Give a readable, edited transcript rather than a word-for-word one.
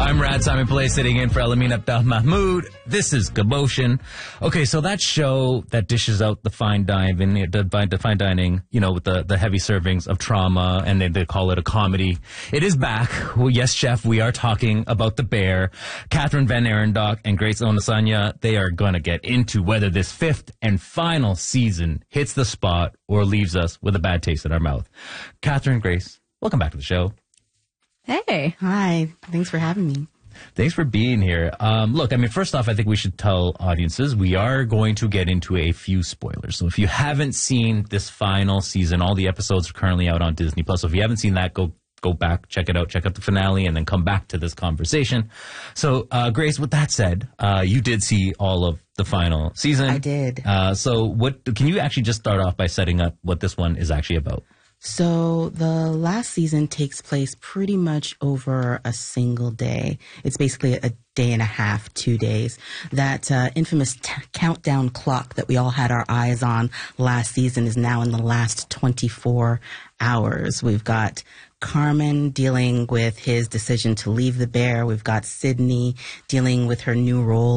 I'm Rad Simon Pillay sitting in for Elamin Abdel Mahmoud. This is Gaboshin. Okay, so that show that dishes out the fine dining, you know, with the heavy servings of trauma, and they call it a comedy. It is back. Well, yes, Chef, we are talking about The Bear. Catherine Van Arendonk and Grace Onasanya, they are going to get into whether this fifth and final season hits the spot or leaves us with a bad taste in our mouth. Catherine, Grace, welcome back to the show. Hey. Hi. Thanks for having me. Thanks for being here. Look, I mean, first off, I think we should tell audiences we are going to get into a few spoilers. So if you haven't seen this final season, all the episodes are currently out on Disney+. So if you haven't seen that, go back, check it out, check out the finale, and then come back to this conversation. So, Grace, with that said, you did see all of the final season. I did. So can you actually just start off by setting up what this one is actually about? So the last season takes place pretty much over a single day. It's basically a day and a half, 2 days. That infamous countdown clock that we all had our eyes on last season is now in the last 24 hours. We've got Carmen dealing with his decision to leave the Bear. We've got Sydney dealing with her new role